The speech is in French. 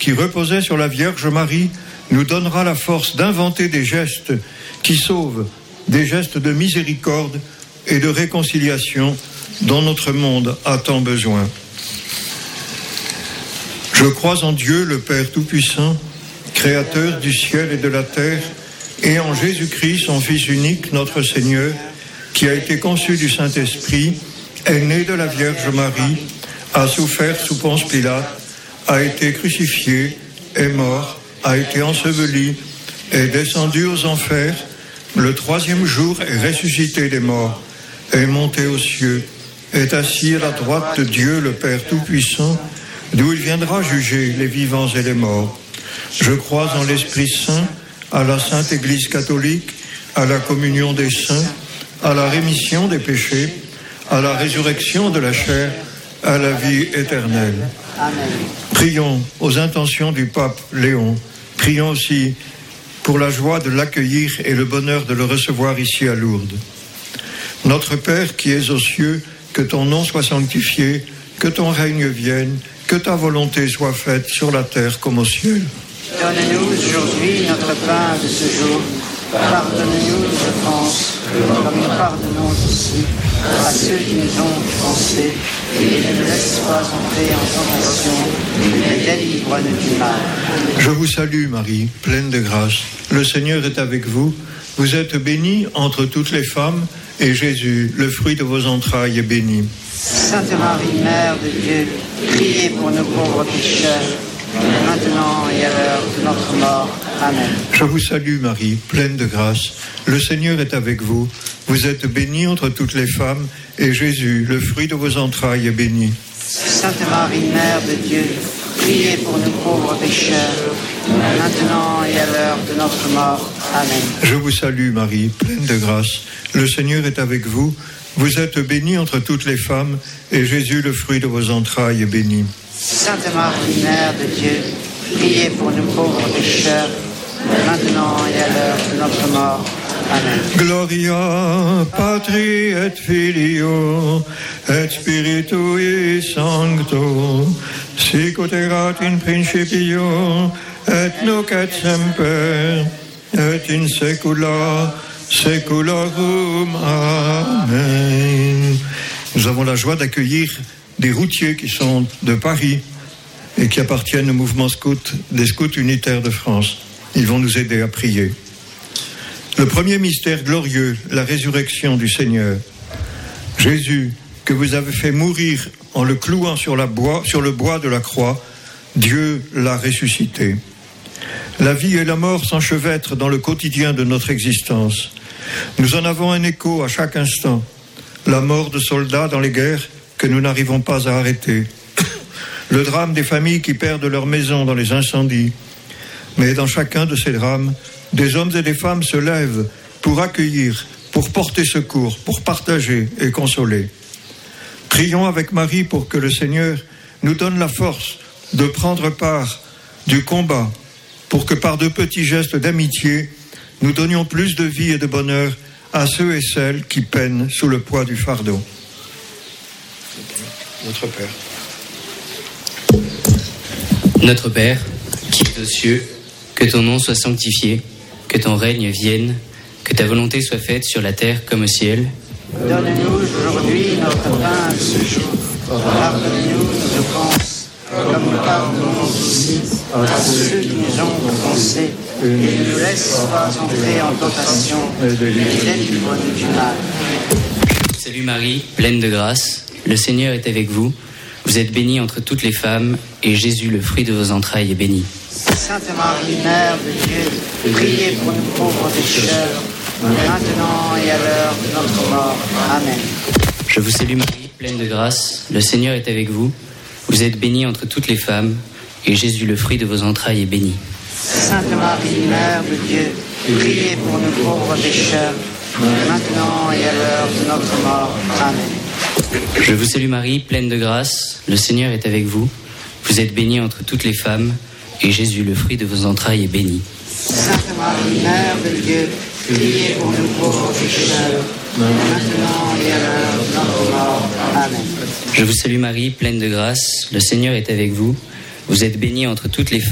qui reposait sur la Vierge Marie, nous donnera la force d'inventer des gestes qui sauvent, des gestes de miséricorde et de réconciliation dont notre monde a tant besoin. Je crois en Dieu, le Père Tout-Puissant, Créateur du ciel et de la terre, et en Jésus-Christ, son Fils unique, notre Seigneur, qui a été conçu du Saint-Esprit, est né de la Vierge Marie, a souffert sous Ponce Pilate, a été crucifié, est mort, a été enseveli, est descendu aux enfers, le troisième jour est ressuscité des morts, est monté aux cieux, est assis à la droite de Dieu, le Père Tout-Puissant, d'où il viendra juger les vivants et les morts. Je crois en l'Esprit Saint, à la Sainte Église catholique, à la communion des saints, à la rémission des péchés, à la résurrection de la chair, à la vie éternelle. Amen. Prions aux intentions du pape Léon. Prions aussi pour la joie de l'accueillir et le bonheur de le recevoir ici à Lourdes. Notre Père qui es aux cieux, que ton nom soit sanctifié, que ton règne vienne, que ta volonté soit faite sur la terre comme au ciel. Donne-nous aujourd'hui notre pain de ce jour. Pardonne-nous nos offenses, comme nous pardonnons aussi à ceux qui nous ont offensés. Et ne nous laisse pas entrer en tentation, mais délivre-nous du mal. Je vous salue Marie, pleine de grâce. Le Seigneur est avec vous. Vous êtes bénie entre toutes les femmes, et Jésus, le fruit de vos entrailles, est béni. Sainte Marie, Mère de Dieu, priez pour nos pauvres pécheurs, maintenant et à l'heure de notre mort. Amen. Je vous salue Marie, pleine de grâce. Le Seigneur est avec vous. Vous êtes bénie entre toutes les femmes, et Jésus, le fruit de vos entrailles, est béni. Sainte Marie, Mère de Dieu, priez pour nous pauvres pécheurs, maintenant et à l'heure de notre mort. Amen. Je vous salue Marie, pleine de grâce. Le Seigneur est avec vous. Vous êtes bénie entre toutes les femmes, et Jésus, le fruit de vos entrailles, est béni. Sainte Marie, Mère de Dieu, priez pour nous pauvres pécheurs, maintenant et à l'heure de notre mort. Amen. Gloria Patri et Filio et Spiritui Sancto, sic ut erat in principio et nunc et semper et in saecula saeculorum. Amen. Nous avons la joie d'accueillir des routiers qui sont de Paris et qui appartiennent au mouvement scout des scouts unitaires de France. Ils vont nous aider à prier. Le premier mystère glorieux, la résurrection du Seigneur. Jésus, que vous avez fait mourir en le clouant sur le bois de la croix, Dieu l'a ressuscité. La vie et la mort s'enchevêtrent dans le quotidien de notre existence. Nous en avons un écho à chaque instant. La mort de soldats dans les guerres que nous n'arrivons pas à arrêter. Le drame des familles qui perdent leur maison dans les incendies. Mais dans chacun de ces drames, des hommes et des femmes se lèvent pour accueillir, pour porter secours, pour partager et consoler. Prions avec Marie pour que le Seigneur nous donne la force de prendre part du combat, pour que par de petits gestes d'amitié, nous donnions plus de vie et de bonheur à ceux et celles qui peinent sous le poids du fardeau. Notre Père. Notre Père, qui es aux cieux, que ton nom soit sanctifié, que ton règne vienne, que ta volonté soit faite sur la terre comme au ciel. Donne-nous aujourd'hui notre pain de ce jour. Pardonne-nous nos offenses, comme nous pardonnons aussi à ceux qui nous ont offensés. Et ne nous laisse pas entrer en tentation, mais délivre-nous du mal. Salut Marie, pleine de grâce, le Seigneur est avec vous. Vous êtes bénie entre toutes les femmes, et Jésus, le fruit de vos entrailles, est béni. Sainte Marie, Mère de Dieu, priez pour nous pauvres pécheurs, maintenant et à l'heure de notre mort. Amen. Je vous salue Marie, pleine de grâce, le Seigneur est avec vous. Vous êtes bénie entre toutes les femmes, et Jésus, le fruit de vos entrailles, est béni. Sainte Marie, Mère de Dieu, priez pour nous pauvres pécheurs, maintenant et à l'heure de notre mort. Amen. Je vous salue Marie, pleine de grâce, le Seigneur est avec vous. Vous êtes bénie entre toutes les femmes, et Jésus, le fruit de vos entrailles, est béni. Sainte Marie, Mère de Dieu, priez pour nous pauvres pécheurs, maintenant et à l'heure de notre mort. Amen. Je vous salue Marie, pleine de grâce, le Seigneur est avec vous. Vous êtes bénie entre toutes les femmes.